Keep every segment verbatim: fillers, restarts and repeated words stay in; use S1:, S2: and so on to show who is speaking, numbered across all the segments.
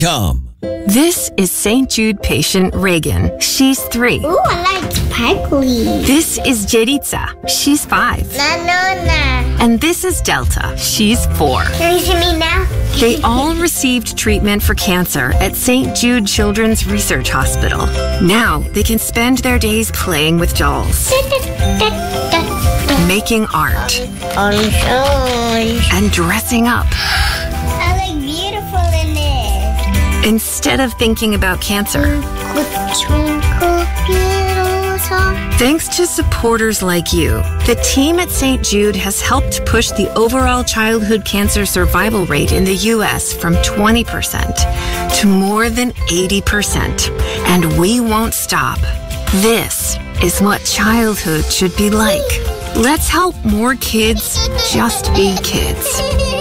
S1: com.
S2: This is Saint Jude patient Reagan. She's three.
S3: Ooh, I like sparkly.
S2: This is Jeritza. She's five.
S3: Na, na, na.
S2: And this is Delta. She's four.
S3: Can you see me now?
S2: They all received treatment for cancer at Saint Jude Children's Research Hospital. Now they can spend their days playing with dolls, making art, and dressing up.
S3: I look beautiful in this.
S2: Instead of thinking about cancer. Thanks to supporters like you, the team at Saint Jude has helped push the overall childhood cancer survival rate in the U S from twenty percent to more than eighty percent. And we won't stop. This is what childhood should be like. Let's help more kids just be kids.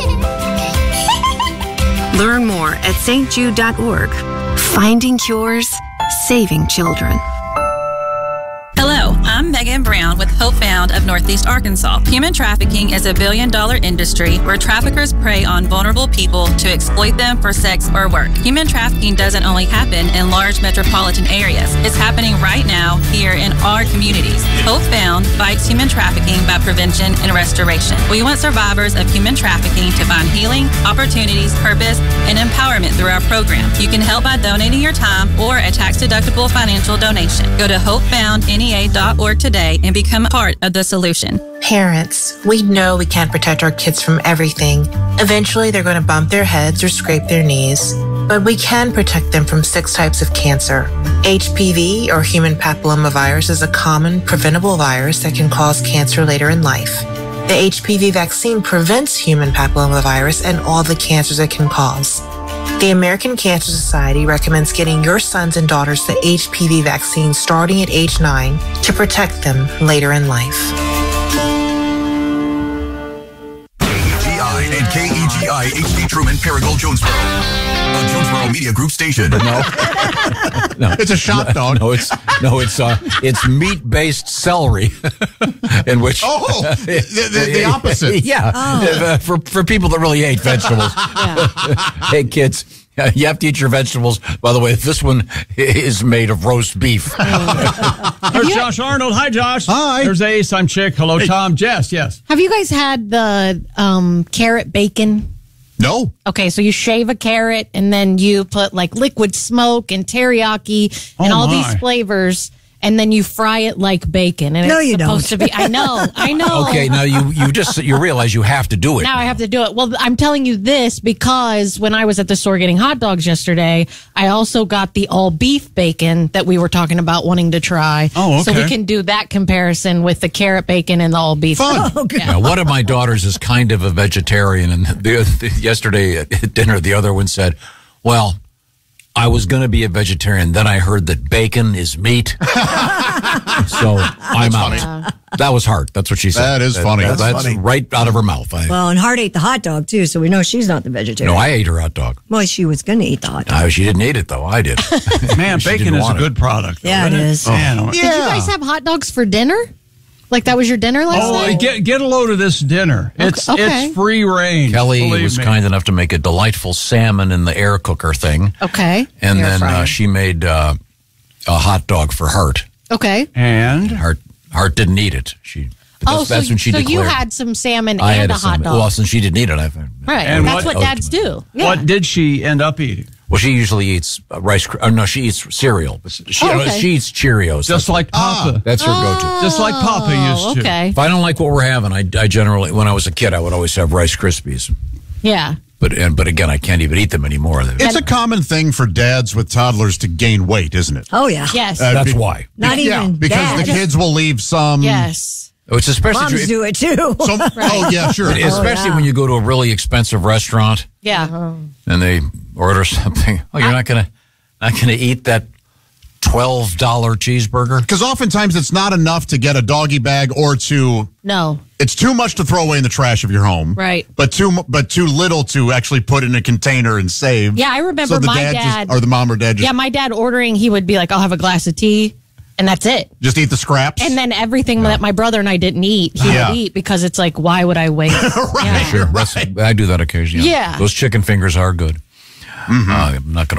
S2: Learn more at S T jude dot org. Finding cures, saving children.
S4: Hello, I'm Megan Brown with Hope Found of Northeast Arkansas. Human trafficking is a billion-dollar industry where traffickers prey on vulnerable people to exploit them for sex or work. Human trafficking doesn't only happen in large metropolitan areas. It's happening right now here in our communities. Hope Found fights human trafficking by prevention and restoration. We want survivors of human trafficking to find healing, opportunities, purpose, and empowerment through our program. You can help by donating your time or a tax-deductible financial donation. Go to hope found N E A dot org today and become part of the solution.
S5: Parents, we know we can't protect our kids from everything. Eventually, they're going to bump their heads or scrape their knees. But we can protect them from six types of cancer. H P V, or human papillomavirus, is a common preventable virus that can cause cancer later in life. The H P V vaccine prevents human papillomavirus and all the cancers it can cause. The American Cancer Society recommends getting your sons and daughters the H P V vaccine starting at age nine to protect them later in life.
S6: K E G I and K E G I H D Truman, Paragould, Jonesboro. A Jonesboro Media Group station.
S7: No, no,
S8: it's a shot
S7: no,
S8: dog.
S7: No, it's no, it's uh, it's meat-based celery, in which
S8: oh, the, the, the opposite.
S7: Yeah,
S9: oh.
S7: uh, for for people that really hate vegetables. Hey, kids. You have to eat your vegetables. By the way, this one is made of roast beef.
S9: There's Josh Arnold. Hi, Josh.
S8: Hi.
S9: There's Ace. I'm Chick. Hello, hey. Tom. Jess. Yes.
S10: Have you guys had the um, carrot bacon?
S8: No.
S10: Okay, so you shave a carrot and then you put like liquid smoke and teriyaki and
S9: oh
S10: all
S9: my.
S10: these flavors. And then you fry it like bacon, and
S11: no,
S10: it's
S11: you
S10: supposed
S11: don't.
S10: to be. I know, I know.
S7: Okay, now you you just you realize you have to do it.
S10: Now I have to do it. Well, I'm telling you this because when I was at the store getting hot dogs yesterday, I also got the all beef bacon that we were talking about wanting to try.
S9: Oh, okay.
S10: So we can do that comparison with the carrot bacon and the all beef.
S8: Fun.
S11: Oh,
S7: Yeah, one of my daughters is kind of a vegetarian, and the, the, yesterday at dinner, the other one said, "Well, I was going to be a vegetarian. Then I heard that bacon is meat. So I'm out."
S10: Yeah.
S7: That was hard. That's what she said.
S8: That is funny.
S7: That,
S8: That's
S7: that's
S8: funny.
S7: right out of her mouth. I,
S11: Well, and Hart ate the hot dog, too, so we know she's not the vegetarian.
S7: no, I ate her hot dog.
S11: Well, she was going to eat the hot dog.
S7: Uh, she didn't eat it, though. I did.
S9: Man,
S7: She
S9: bacon
S7: didn't
S9: is a
S7: want
S9: good product. Though,
S11: Yeah, it
S9: isn't
S11: is.
S9: Man,
S8: Yeah.
S10: Did you guys have hot dogs for dinner? Like that was your dinner last
S9: Oh,
S10: night?
S9: get get a load of this dinner. It's
S10: okay.
S9: it's free range.
S7: Kelly
S9: believe
S7: was
S9: me.
S7: kind enough to make a delightful salmon in the air cooker thing.
S10: Okay.
S7: And
S10: Air
S7: then
S10: fryer.
S7: uh, she made uh, a hot dog for Hart.
S10: Okay.
S9: And
S7: Hart, Hart didn't eat it. She.
S10: Oh,
S7: That's,
S10: so,
S7: that's when she
S10: so
S7: declared.
S10: you had some salmon
S7: I
S10: and
S7: had
S10: a hot
S7: salmon.
S10: dog.
S7: Well, since she didn't eat it, I thought.
S10: Right.
S9: And
S10: That's what,
S9: what-
S10: dads do. Yeah.
S9: what did she end up eating?
S7: Well, she usually eats uh, rice. Cr- oh, no, she eats cereal. But she,
S10: Oh, okay.
S7: she eats Cheerios.
S9: Just
S7: That's,
S9: like Papa.
S7: that's her go-to.
S9: Just like Papa used to.
S10: Okay.
S7: If I don't like what we're having, I, I generally, when I was a kid, I would always have Rice Krispies.
S10: Yeah.
S7: But and but again, I can't even eat them anymore.
S8: It's a common thing for dads with toddlers to gain weight, isn't it?
S11: Oh, yeah.
S10: Yes.
S8: Uh,
S7: That's
S8: be-
S7: why.
S11: Not
S8: yeah,
S11: even
S8: because
S11: dad.
S8: the kids will leave some.
S10: yes.
S7: Oh, it's especially
S11: Moms
S7: true,
S11: do it, too.
S8: Some, Oh, yeah, sure.
S7: especially
S11: yeah.
S7: when you go to a really expensive restaurant
S10: Yeah.
S7: and they order something. Oh, you're not gonna not gonna eat that twelve dollar cheeseburger.
S8: Because oftentimes it's not enough to get a doggy bag or to.
S10: No.
S8: It's too much to throw away in the trash of your home,
S10: Right.
S8: But too, mu- but too little to actually put in a container and save.
S10: Yeah, I remember
S8: so the
S10: my
S8: dad,
S10: dad-
S8: just, or the mom or dad just,
S10: Yeah, my dad ordering, he would be like, I'll have a glass of tea, and that's it.
S8: just eat the scraps.
S10: And then everything that my brother and I didn't eat, he
S8: Yeah.
S10: would eat because it's like, why would I waste?
S8: Right.
S10: Yeah.
S7: Sure, that's, I do that occasionally.
S10: Yeah.
S7: Those chicken fingers are good. Uh, I'm not going to